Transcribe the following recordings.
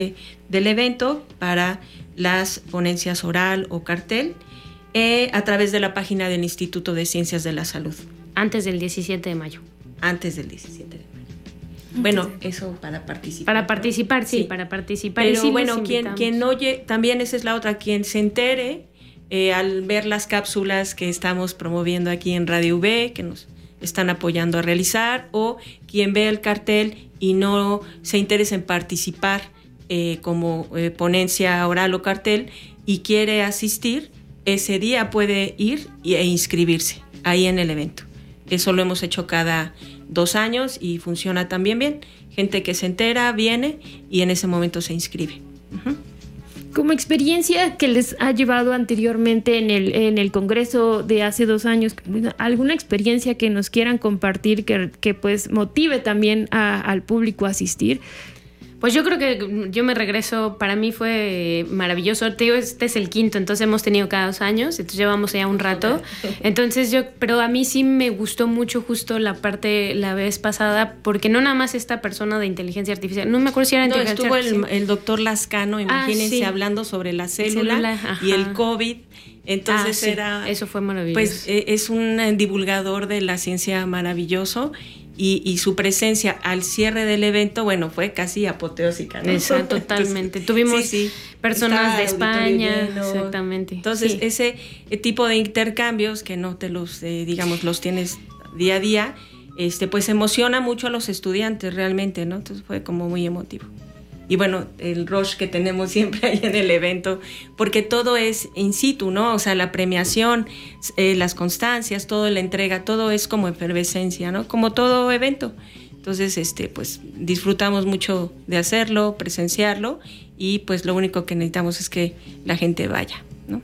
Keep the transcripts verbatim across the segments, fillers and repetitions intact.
del evento para las ponencias oral o cartel eh, a través de la página del Instituto de Ciencias de la Salud. Antes del diecisiete de mayo. Antes del diecisiete de mayo. Bueno, eso para participar. Para participar, ¿no? sí, sí, para participar. Pero y sí bueno, quien, quien oye, también esa es la otra, quien se entere eh, al ver las cápsulas que estamos promoviendo aquí en Radio V, que nos están apoyando a realizar, o quien ve el cartel y no se interesa en participar eh, como eh, ponencia oral o cartel y quiere asistir, ese día puede ir e inscribirse ahí en el evento. Eso lo hemos hecho cada dos años y funciona también bien. Gente que se entera, viene y en ese momento se inscribe. Uh-huh. Como experiencia que les ha llevado anteriormente en el, en el congreso de hace dos años, ¿alguna experiencia que nos quieran compartir que, que pues motive también a, al público a asistir? Pues yo creo que yo me regreso, para mí fue maravilloso. Te digo, este es el quinto, entonces hemos tenido cada dos años, entonces llevamos ya un rato. Entonces yo, pero a mí sí me gustó mucho justo la parte la vez pasada, porque no nada más esta persona de inteligencia artificial, no me acuerdo si era no, inteligencia estuvo artificial. El, el doctor Lascano, imagínense, ah, sí. hablando sobre la célula, célula y el COVID. Entonces ah, sí. era... Eso fue maravilloso. Pues es un divulgador de la ciencia maravilloso. Y, y su presencia al cierre del evento, bueno, fue casi apoteósica, ¿no? Exacto, totalmente. Entonces, tuvimos sí, sí. personas de España, lleno. Exactamente. Entonces, sí. ese tipo de intercambios que no te los, eh, digamos, los tienes día a día, este, pues emociona mucho a los estudiantes realmente, ¿no? Entonces fue como muy emotivo. Y bueno, el rush que tenemos siempre ahí en el evento, porque todo es in situ, ¿no? O sea, la premiación, eh, las constancias, todo, la entrega, todo es como efervescencia, ¿no? Como todo evento. Entonces, este, pues disfrutamos mucho de hacerlo, presenciarlo, y pues lo único que necesitamos es que la gente vaya, ¿no?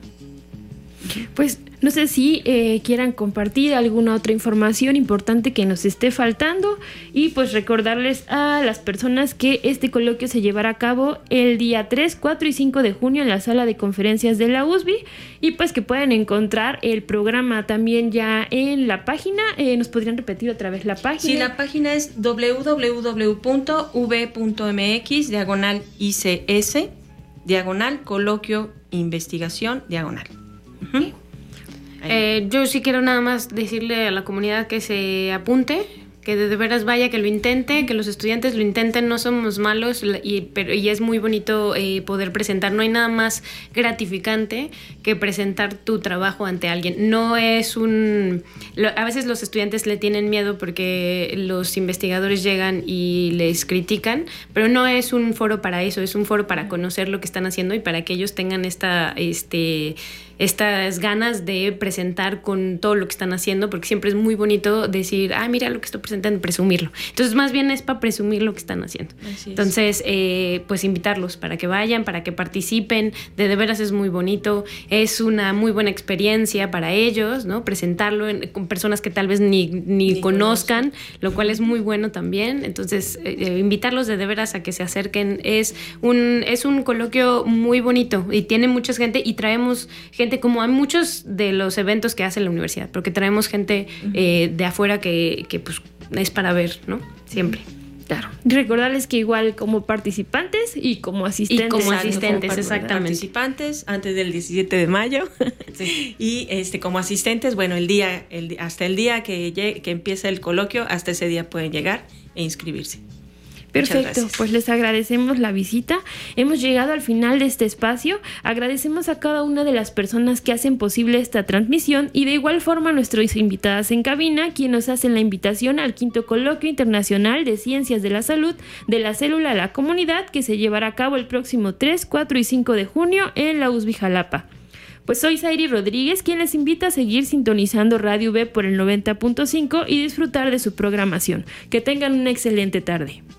Pues no sé si eh, quieran compartir alguna otra información importante que nos esté faltando, y pues recordarles a las personas que este coloquio se llevará a cabo el día tres, cuatro y cinco de junio en la sala de conferencias de la U S B I, y pues que pueden encontrar el programa también ya en la página. Eh, ¿Nos podrían repetir otra vez la página? Sí, la página es doble u doble u doble u punto u v punto m x diagonal I C S diagonal coloquio investigación diagonal. Uh-huh. Eh, yo sí quiero nada más decirle a la comunidad que se apunte, que de, de veras vaya, que lo intente, que los estudiantes lo intenten, no somos malos, y, pero, y es muy bonito eh, poder presentar. No hay nada más gratificante que presentar tu trabajo ante alguien. No es un... Lo, a veces los estudiantes le tienen miedo porque los investigadores llegan y les critican, pero no es un foro para eso, es un foro para conocer lo que están haciendo y para que ellos tengan esta... este estas ganas de presentar con todo lo que están haciendo, porque siempre es muy bonito decir, ah, mira lo que estoy presentando, presumirlo. Entonces, más bien es para presumir lo que están haciendo. Así Entonces, eh, pues invitarlos para que vayan, para que participen. De, de veras es muy bonito, es una muy buena experiencia para ellos, ¿no? Presentarlo en, con personas que tal vez ni, ni, ni conozcan, conozco. Lo cual es muy bueno también. Entonces, eh, invitarlos de, de veras a que se acerquen. Es un, es un coloquio muy bonito y tiene mucha gente, y traemos gente como hay muchos de los eventos que hace la universidad, porque traemos gente uh-huh. eh, de afuera que, que pues es para ver, ¿no? Siempre. Claro. Recordarles que igual como participantes y como asistentes. Y como Exacto, asistentes, como exactamente. Participantes antes del diecisiete de mayo. Sí. Y este como asistentes, bueno, el día, el, hasta el día que, llegue, que empieza el coloquio, hasta ese día pueden llegar e inscribirse. Perfecto, pues les agradecemos la visita. Hemos llegado al final de este espacio. Agradecemos a cada una de las personas que hacen posible esta transmisión, y de igual forma a nuestras invitadas en cabina, quienes nos hacen la invitación al quinto Coloquio Internacional de Ciencias de la Salud de la Célula a la Comunidad, que se llevará a cabo el próximo tres, cuatro y cinco de junio en la U S B I Jalapa. Pues soy Zairi Rodríguez, quien les invita a seguir sintonizando Radio V por el noventa punto cinco y disfrutar de su programación. Que tengan una excelente tarde.